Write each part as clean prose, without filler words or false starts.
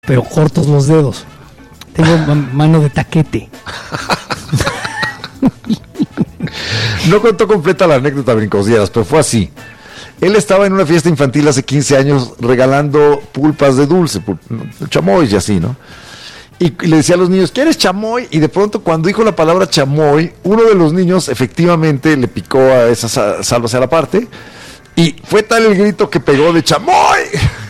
pero cortos los dedos. Tengo mano de taquete. No contó completa la anécdota, Brincosieras, pero fue así. Él estaba en una fiesta infantil hace 15 años regalando pulpas de dulce, chamoy y así, ¿no? Y le decía a los niños, ¿quieres chamoy? Y de pronto cuando dijo la palabra chamoy, uno de los niños efectivamente le picó a esa salva a la parte y fue tal el grito que pegó de chamoy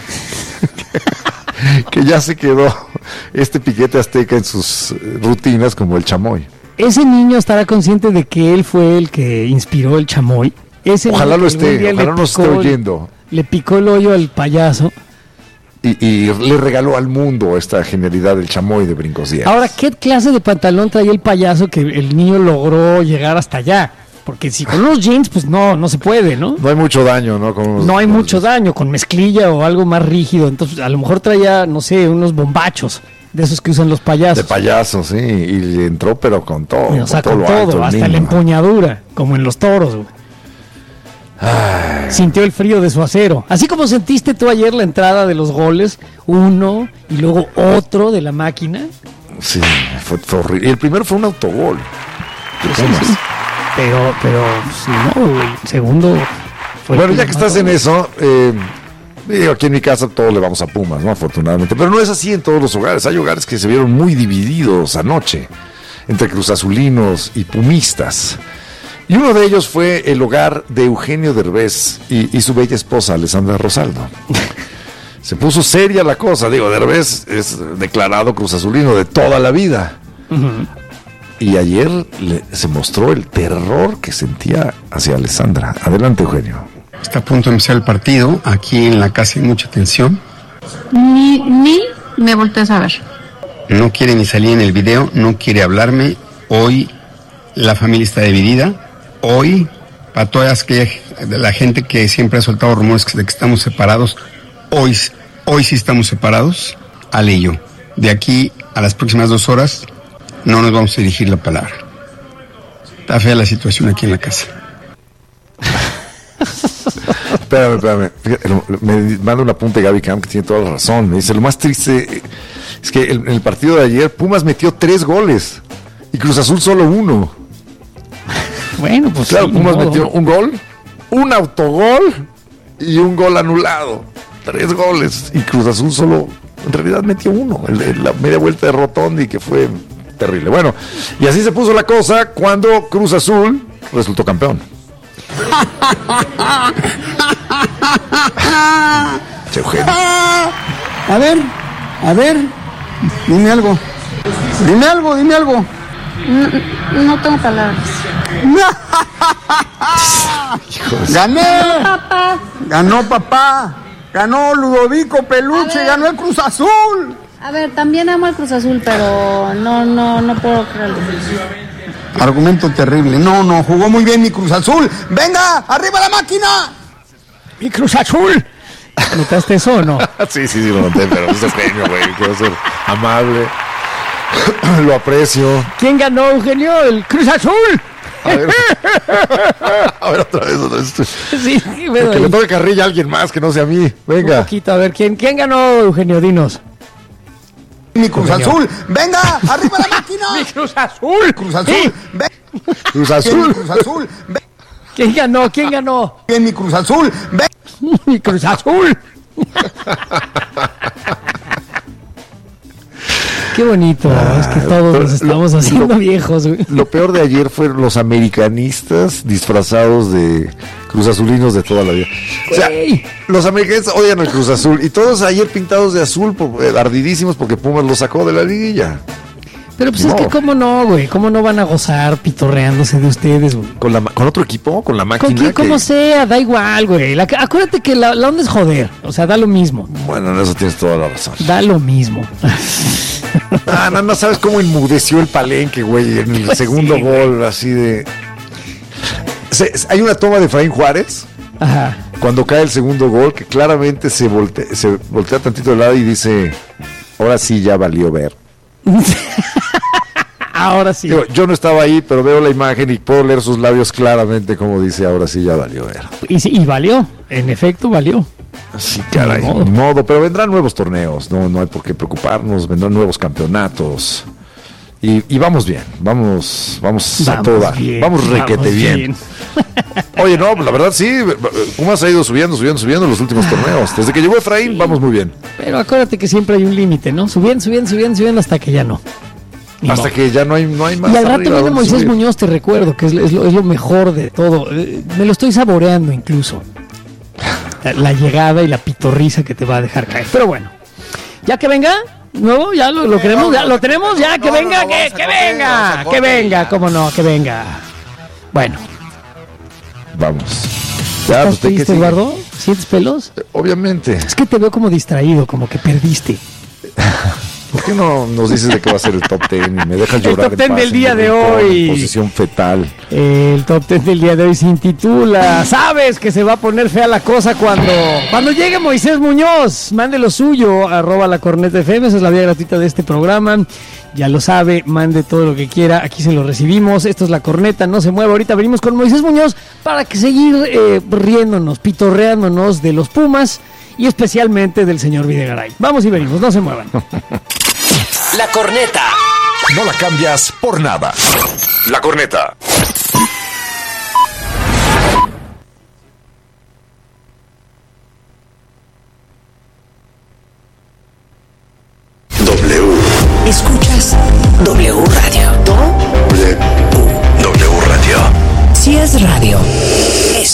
que ya se quedó este piquete azteca en sus rutinas como el chamoy. ¿Ese niño estará consciente de que él fue el que inspiró el chamoy? Ojalá lo esté, ojalá no esté oyendo. Le picó el hoyo al payaso. Y le regaló al mundo esta genialidad del chamoy de Brincosieras. Ahora, ¿qué clase de pantalón traía el payaso que el niño logró llegar hasta allá? Porque si con unos jeans, pues no se puede, ¿no? No hay mucho daño, ¿no? No hay mucho daño, con mezclilla o algo más rígido. Entonces, a lo mejor traía, no sé, unos bombachos de esos que usan los payasos. De payasos, sí. Y le entró, pero con todo. O sea, con todo, hasta la empuñadura, como en los toros, güey. Ay. Sintió el frío de su acero. Así como sentiste tú ayer la entrada de los goles, uno y luego otro de la máquina. Sí, fue horrible. Y el primero fue un autogol. Sí. Pero sí, no, el segundo fue. Bueno, ya que estás en eso, digo, aquí en mi casa todos le vamos a Pumas, ¿no? Afortunadamente. Pero no es así en todos los hogares. Hay hogares que se vieron muy divididos anoche entre cruzazulinos y pumistas. Y uno de ellos fue el hogar de Eugenio Derbez y su bella esposa, Alessandra Rosaldo. Se puso seria la cosa. Digo, Derbez es declarado cruzazulino de toda la vida. Uh-huh. Y ayer se mostró el terror que sentía hacia Alessandra. Adelante, Eugenio. Está a punto de empezar el partido. Aquí en la casa hay mucha tensión. Ni me voltees a ver. No quiere ni salir en el video, no quiere hablarme. Hoy la familia está dividida. Hoy, para toda la gente que siempre ha soltado rumores de que estamos separados, hoy sí estamos separados, Ale y yo. De aquí a las próximas 2 horas no nos vamos a dirigir la palabra. Está fea la situación aquí en la casa. Espérame. Me manda un apunte Gaby Camp que tiene toda la razón. Me dice, lo más triste es que en el partido de ayer Pumas metió 3 goles y Cruz Azul solo 1. Bueno, pues claro, sí, Pumas metió un gol, un autogol y un gol anulado. 3 goles y Cruz Azul solo, en realidad metió 1, la media vuelta de Rotondi, que fue terrible. Bueno, y así se puso la cosa cuando Cruz Azul resultó campeón. Eugenio. A ver, dime algo. No tengo palabras. ¡Gané! Ganó papá. Ganó Ludovico Peluche, ganó el Cruz Azul. A ver, también amo al Cruz Azul, pero no puedo creerlo. Argumento terrible. No, jugó muy bien mi Cruz Azul. ¡Venga, arriba la máquina! ¡Mi Cruz Azul! ¿Notaste eso o no? Sí, lo noté, pero es Eugenio, güey. Quiero ser amable. Lo aprecio. ¿Quién ganó, Eugenio? ¡El Cruz Azul! A ver otra vez. Sí, bueno, que le toque carrilla a alguien más que no sea a mí. Venga. Un poquito, a ver, ¿quién ganó, Eugenio? Dinos. Mi Cruz Azul, venga, arriba la máquina. Mi Cruz Azul. Cruz Azul, Cruz Azul. Cruz Azul. ¿Quién ganó? Bien, mi Cruz Azul, mi Cruz Azul. Qué bonito, es que todos nos estamos haciendo viejos, güey. Lo peor de ayer fueron los americanistas disfrazados de Cruz Azulinos de toda la vida. O sea, los americanistas odian al Cruz Azul y todos ayer pintados de azul, ardidísimos porque Pumas los sacó de la liguilla. Pero pues no. Es que cómo no, güey, cómo no van a gozar pitorreándose de ustedes, güey. ¿Con otro equipo? ¿Con la máquina? Como sea, da igual, güey. Acuérdate que la onda es joder, o sea, da lo mismo. Bueno, en eso tienes toda la razón. Da lo mismo. No sabes cómo enmudeció el Palenque, güey, en el segundo gol, así de... Hay una toma de Efraín Juárez, ajá, cuando cae el segundo gol, que claramente se voltea tantito de lado y dice, ahora sí ya valió ver. Ahora sí. Yo no estaba ahí, pero veo la imagen y puedo leer sus labios claramente como dice, ahora sí ya valió ver. Y valió, en efecto valió. Sí, caray, Ni modo. ni modo, pero vendrán nuevos torneos, no hay por qué preocuparnos, vendrán nuevos campeonatos. Y vamos bien, vamos a toda, vamos requete bien. Oye, no, la verdad sí, Pumas ha ido subiendo en los últimos torneos. Desde que llegó Efraín, vamos muy bien. Pero acuérdate que siempre hay un límite, ¿no? Subiendo hasta que ya no. Ni Hasta modo. que ya no hay más. Y al rato arriba viene donde Moisés subir. Muñoz, te recuerdo, que es lo mejor de todo. Me lo estoy saboreando incluso. La llegada y la pitorriza que te va a dejar caer. Pero bueno, ya que venga, nuevo, ya lo queremos, ya lo tenemos, ya que venga, que venga, cómo no, que venga. Bueno, Vamos. Ya, ¿estás pues, ¿de qué triste, sigue? Eduardo? ¿Sientes pelos? Obviamente. Es que te veo como distraído, como que perdiste. ¿Por qué no nos dices de qué va a ser el top 10 y me dejas llorar top 10 en paz, del día en de rincón, hoy. en posición fetal? El top 10 del día de hoy se intitula ¿Sabes que se va a poner fea la cosa cuando llegue Moisés Muñoz? Mande lo suyo, @lacornetafm, esa es la vía gratuita de este programa. Ya lo sabe, mande todo lo que quiera, aquí se lo recibimos. Esto es La Corneta, no se mueva. Ahorita venimos con Moisés Muñoz para que seguir riéndonos, pitorreándonos de los Pumas y especialmente del señor Videgaray. Vamos y venimos, no se muevan. La Corneta. No la cambias por nada. La Corneta. Escuchas W Radio. W Radio. Si es radio.